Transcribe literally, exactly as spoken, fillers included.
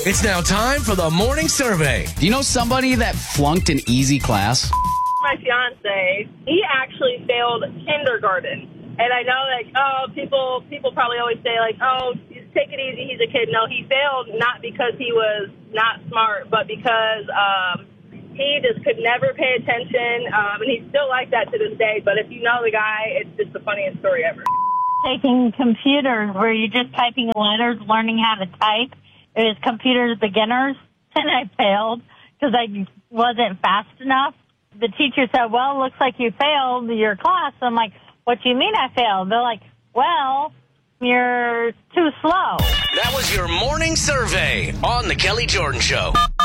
It's now time for the morning survey. Do you know somebody that flunked an easy class? My fiance, he actually failed kindergarten. And I know, like, oh, people people probably always say, like, oh, just take it easy, he's a kid. No, he failed not because he was not smart, but because um, he just could never pay attention. Um, and he's still like that to this day. But if you know the guy, it's just the funniest story ever. Taking computers where you're just typing letters, learning how to type. It was computers beginners, and I failed because I wasn't fast enough. The teacher said, well, looks like you failed your class. I'm like, what do you mean I failed? They're like, well, you're too slow. That was your morning survey on The Kelly Jordan Show.